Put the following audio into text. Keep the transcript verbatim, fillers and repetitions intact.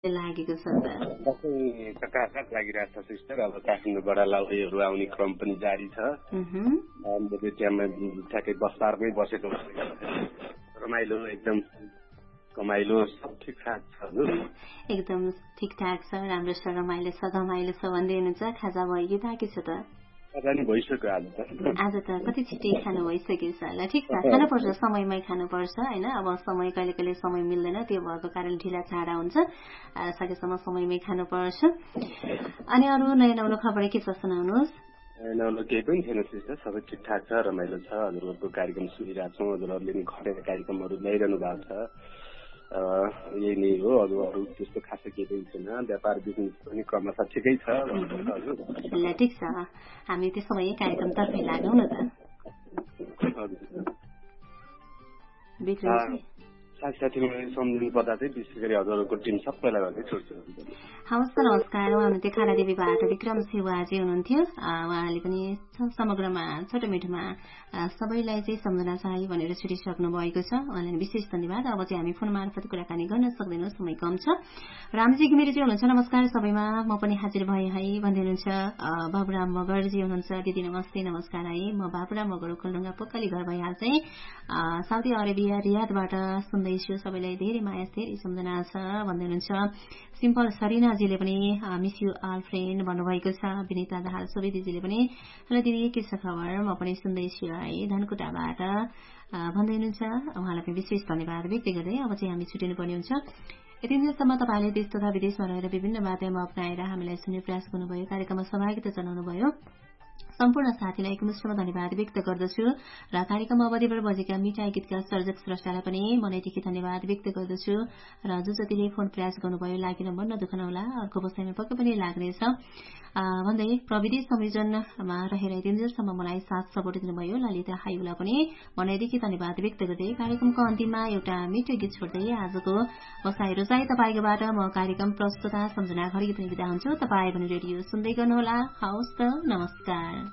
लागेको छ त दसैँ टकाटक लागिरहेको छ सिस्टर। अब काठमाडौँबाट लाउहरू आउने क्रम पनि जारी छ। मेरो त्यहाँ ठ्याक्कै बस्तारमै बसेको रमाइलो एकदम रमाइलो सब ठिकठाक छ हजुर। एकदम ठिकठाक छ, राम्रो छ, रमाइलो छ, घमाइलो छ भन्दै हुनुहुन्छ। खाजा भयो कि बाँकी छ त? खाजा नि भइसक्यो आज त। आज त कति छिट्टै खानु भइसकेछ होला। ठिक छ, खानुपर्छ, समयमै खानुपर्छ होइन। अब समय कहिले कहिले समय मिल्दैन, त्यो भएको कारण ढिला चाँडा हुन्छ, सकेसम्म समयमै खानुपर्छ। अनि अरू नयाँ नौलो खबर के छ सुनाउनुहोस्? नौलो केही पनि छैन सिस्टर, सबै ठिकठाक छ, रमाइलो छ। हजुरहरूको कार्यक्रम सुनिरहेको छौँ, हजुरहरूले नि खटेर कार्यक्रमहरू ल्याइरहनु भएको छ, यही नै हो। अरू अरू त्यस्तो खासै केही पनि छैन। व्यापार बिजनेस पनि क्रमशः ठिकै छ हजुर। ल ठिक छ, हामी त्यसो भए कार्यक्रमतर्फै लागौँ न त। साथीसाथीलाई सम्झिनु पर्दा चाहिँ विशेष गरी हजुरहरूको टिम सबैलाई गर्दै छोड्छु। हवस् त, नमस्कार। उहाँ हुनुहुन्थ्यो खानादेवीबाट विक्रम शिवाजी हुनुहुन्थ्यो। उहाँले पनि समग्रमा छोटो मिठोमा सबैलाई चाहिँ सम्झना चाहे भनेर छुटिसक्नु भएको छ। उहाँलाई विशेष धन्यवाद। अब चाहिँ हामी फोन मार्फत कुराकानी गर्न सक्दैनौँ, समय कम छ। रामजी घिमिरेजी हुनुहुन्छ, नमस्कार सबैमा, म पनि हाजिर भएँ है भन्दै हुनुहुन्छ। बाबुराम मगरजी हुनुहुन्छ, दिदी नमस्ते नमस्कार है, म बाबुराम मगर खोलढुङ्गा पोखली घर भइहाल चाहिँ साउदी अरेबिया रियादबाट सुन्दैछु, सबैलाई धेरै माया धेरै सम्झना छ भन्दै हुनुहुन्छ। सिम्पल सरिनाजीले पनि मिस यु आल फ्रेन्ड भन्नुभएको छ। विनिता दाहाल सुवेदीजीले पनि हेलो दिदी के छ खबर, म पनि सुन्दैछु है धनकुटाबाट भन्दै हुनुहुन्छ। उहाँलाई पनि विशेष धन्यवाद व्यक्त गर्दै अब चाहिँ हामी छुटिनु पर्ने हुन्छ। यति दिनसम्म तपाईँले देश तथा विदेशमा रहेर विभिन्न माध्यम अप्नाएर हामीलाई सुन्ने प्रयास गर्नुभयो, कार्यक्रममा सहभागिता जनाउनुभयो, सम्पूर्ण साथीलाई एकमुष्टमा धन्यवाद व्यक्त गर्दछु र कार्यक्रम अवधिबाट बजेका मिठाई गीतका सर्जक स्रष्टालाई पनि मनैदेखि धन्यवाद व्यक्त गर्दछु। र जो जतिले फोन प्रयास गर्नुभयो लागेर मन नदुखाउनुहोला, अर्को बसाइमा पक्कै पनि लाग्नेछ भन्दै प्रविधि संयोजनमा रहेर दिनजरसम्म मलाई साथ सपोर्ट दिनुभयो ललिता हाइउलाई पनि मनैदेखि धन्यवाद व्यक्त गर्दै कार्यक्रमको अन्तिममा एउटा मिठो गीत छोड्दै आजको बसाइ रोजाइ तपाईँकोबाट म कार्यक्रम प्रस्तुता सम्झना घडी पनि बिदा हुन्छु। तपाईँ पनि रेडियो सुन्दै गर्नुहोला। हवस् त, नमस्कार।